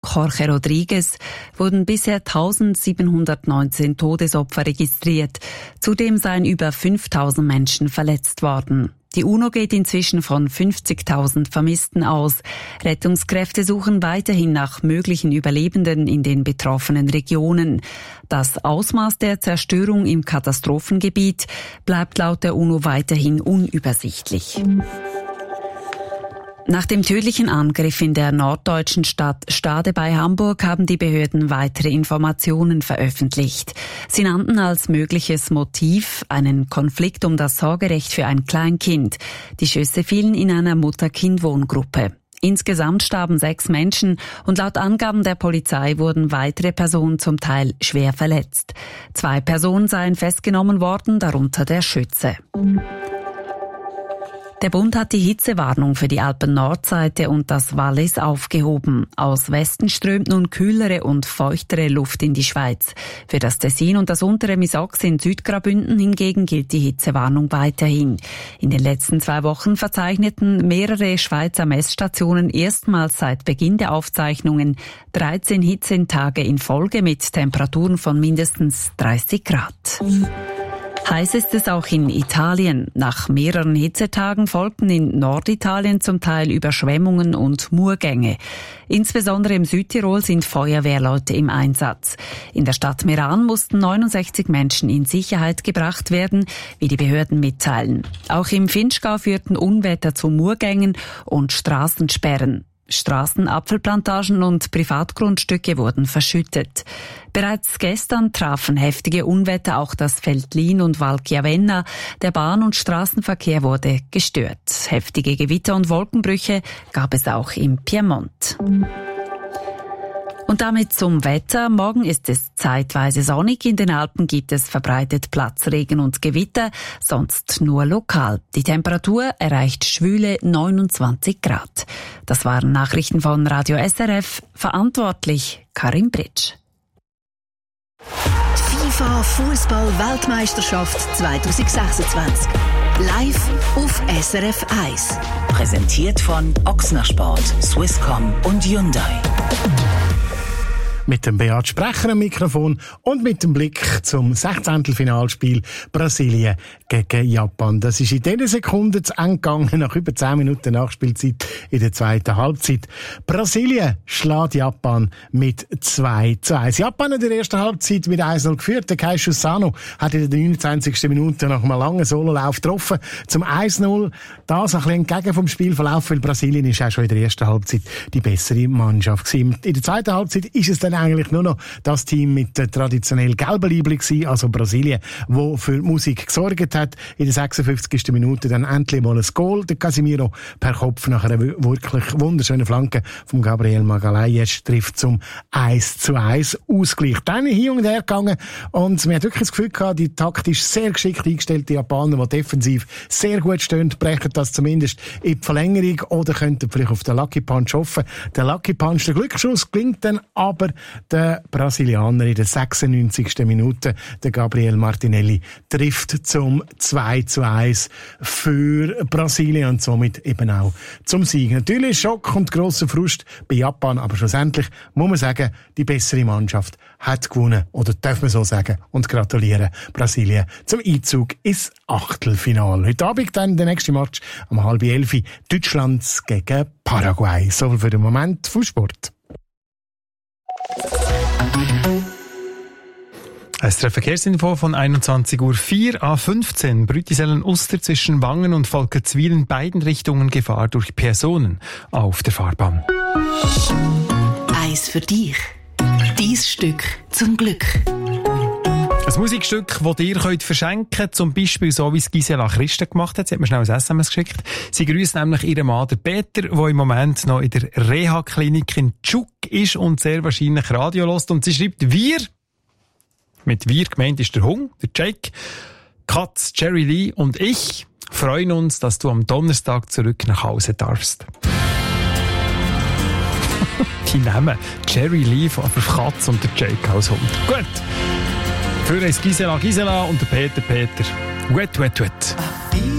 Jorge Rodriguez wurden bisher 1719 Todesopfer registriert. Zudem seien über 5.000 Menschen verletzt worden. Die UNO geht inzwischen von 50.000 Vermissten aus. Rettungskräfte suchen weiterhin nach möglichen Überlebenden in den betroffenen Regionen. Das Ausmaß der Zerstörung im Katastrophengebiet bleibt laut der UNO weiterhin unübersichtlich. Nach dem tödlichen Angriff in der norddeutschen Stadt Stade bei Hamburg haben die Behörden weitere Informationen veröffentlicht. Sie nannten als mögliches Motiv einen Konflikt um das Sorgerecht für ein Kleinkind. Die Schüsse fielen in einer Mutter-Kind-Wohngruppe. Insgesamt starben 6 Menschen und laut Angaben der Polizei wurden weitere Personen zum Teil schwer verletzt. 2 Personen seien festgenommen worden, darunter der Schütze. Der Bund hat die Hitzewarnung für die Alpen-Nordseite und das Wallis aufgehoben. Aus Westen strömt nun kühlere und feuchtere Luft in die Schweiz. Für das Tessin und das untere Misox in Südgraubünden hingegen gilt die Hitzewarnung weiterhin. In den letzten 2 Wochen verzeichneten mehrere Schweizer Messstationen erstmals seit Beginn der Aufzeichnungen 13 Hitzetage in Folge mit Temperaturen von mindestens 30 Grad. Heiß ist es auch in Italien. Nach mehreren Hitzetagen folgten in Norditalien zum Teil Überschwemmungen und Murgänge. Insbesondere im Südtirol sind Feuerwehrleute im Einsatz. In der Stadt Meran mussten 69 Menschen in Sicherheit gebracht werden, wie die Behörden mitteilen. Auch im Vinschgau führten Unwetter zu Murgängen und Straßensperren. Straßen, Apfelplantagen und Privatgrundstücke wurden verschüttet. Bereits gestern trafen heftige Unwetter auch das Veltlin und Val Chiavenna. Der Bahn- und Straßenverkehr wurde gestört. Heftige Gewitter und Wolkenbrüche gab es auch im Piemont. Und damit zum Wetter. Morgen ist es zeitweise sonnig. In den Alpen gibt es verbreitet Platzregen und Gewitter, sonst nur lokal. Die Temperatur erreicht schwüle 29 Grad. Das waren Nachrichten von Radio SRF. Verantwortlich Karim Britsch. FIFA Fußball-Weltmeisterschaft 2026. Live auf SRF 1. Präsentiert von Ochsner Sport, Swisscom und Hyundai. Mit dem Beat Sprecher am Mikrofon und mit dem Blick zum 16. Finalspiel Brasilien gegen Japan. Das ist in dieser Sekunde zu Ende gegangen, nach über 10 Minuten Nachspielzeit in der zweiten Halbzeit. Brasilien schlägt Japan mit 2:1. Japan in der ersten Halbzeit mit 1:0 geführt. Der Keishu Sano hat in der 29. Minute nach einem langen Sololauf getroffen zum 1:0. Das ein bisschen entgegen vom Spielverlauf, weil Brasilien ist auch schon in der ersten Halbzeit die bessere Mannschaft gewesen. In der zweiten Halbzeit ist es dann eigentlich nur noch das Team mit der traditionell gelben Liebling gewesen, also Brasilien, wo für Musik gesorgt hat. In der 56. Minute dann endlich mal ein Goal. Der Casemiro per Kopf nach einer wirklich wunderschönen Flanke von Gabriel Magalhães trifft zum 1:1 Ausgleich. Dann hin und her gegangen und man hat wirklich das Gefühl gehabt, die taktisch sehr geschickt eingestellten Japaner, die defensiv sehr gut stehen, brechen das zumindest in die Verlängerung oder könnten vielleicht auf den Lucky Punch hoffen. Der Lucky Punch, der Glücksschuss gelingt dann aber der Brasilianer in der 96. Minute, der Gabriel Martinelli, trifft zum 2:1 für Brasilien und somit eben auch zum Sieg. Natürlich Schock und grosser Frust bei Japan, aber schlussendlich muss man sagen, die bessere Mannschaft hat gewonnen, oder darf man so sagen, und gratulieren Brasilien zum Einzug ins Achtelfinale. Heute Abend dann der nächste Match um 10:30 Deutschland gegen Paraguay. So viel für den Moment von Sport. SRF Verkehrsinfo von 21:04 A15. Brütisellen-Uster zwischen Wangen und Volkenswil in beiden Richtungen Gefahr durch Personen auf der Fahrbahn. Eins für dich. Dies Stück zum Glück. Ein Musikstück, das ihr könnt verschenken könnt, zum Beispiel so, wie es Gisela Christen gemacht hat. Sie hat mir schnell ein SMS geschickt. Sie grüßt nämlich ihren Mann, der Peter, der im Moment noch in der Reha-Klinik in Tschuk ist und sehr wahrscheinlich Radio hört. Und sie schreibt, wir, mit wir gemeint ist der Hung, der Jake, Katz, Jerry Lee und ich freuen uns, dass du am Donnerstag zurück nach Hause darfst. Die Namen Jerry Lee von Katz und der Jake als Hund. Gut. Für uns Gisela und der Peter. Wet.